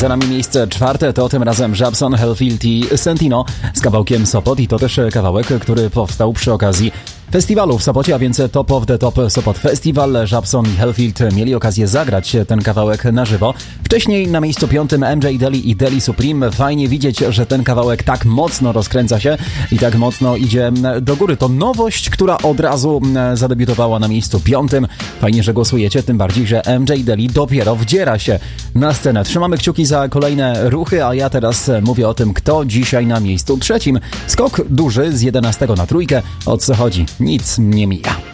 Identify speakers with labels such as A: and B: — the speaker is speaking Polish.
A: Za nami miejsce czwarte, to tym razem Żabson, Hellfield i Sentino z kawałkiem Sopot i to też kawałek, który powstał przy okazji festiwalu w Sopocie, a więc Top of the Top Sopot Festival. Żabson i Hellfield mieli okazję zagrać ten kawałek na żywo. Wcześniej na miejscu piątym MJ Daly i Daly Supreme. Fajnie widzieć, że ten kawałek tak mocno rozkręca się i tak mocno idzie do góry. To nowość, która od razu zadebiutowała na miejscu piątym. Fajnie, że głosujecie, tym bardziej, że MJ Daly dopiero wdziera się na scenę. Trzymamy kciuki za kolejne ruchy, a ja teraz mówię o tym, kto dzisiaj na miejscu trzecim. Skok duży z 11 na 3. O co chodzi? Nic nie mija.